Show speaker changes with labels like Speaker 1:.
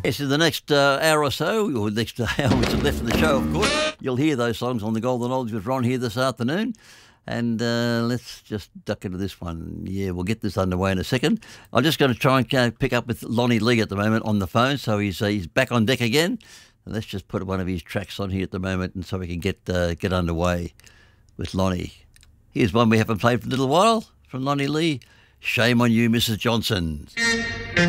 Speaker 1: Yes, in the next hour or so, or next hour which is left of the show, of course, you'll hear those songs on the Golden Oldies with Ron here this afternoon. And let's just duck into this one. Yeah, we'll get this underway in a second. I'm just going to try and pick up with Lonnie Lee at the moment on the phone, so he's back on deck again. And let's just put one of his tracks on here at the moment, and so we can get underway with Lonnie. Here's one we haven't played for a little while from Lonnie Lee. Shame on You, Mrs. Johnson.